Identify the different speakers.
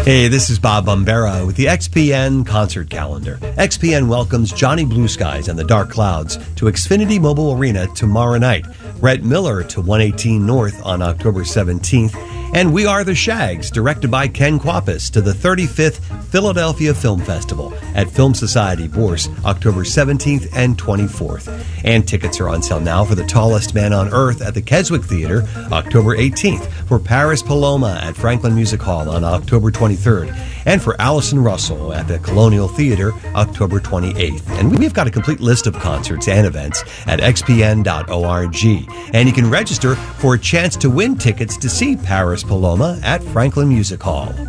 Speaker 1: Hey, this is Bob Bombera with the XPN concert calendar. XPN welcomes Johnny Blue Skies and the Dark Clouds to Xfinity Mobile Arena tomorrow night, Rhett Miller to 118 North on October 17th, and We Are the Shags, directed by Ken Kwapis, to the 35th Philadelphia Film Festival at Film Society Bourse, October 17th and 24th. And tickets are on sale now for The Tallest Man on Earth at the Keswick Theater, October 18th, for Paris Paloma at Franklin Music Hall on October 23rd, and for Allison Russell at the Colonial Theater, October 28th. And we've got a complete list of concerts and events at xpn.org. And you can register for a chance to win tickets to see Paris Paloma at Franklin Music Hall.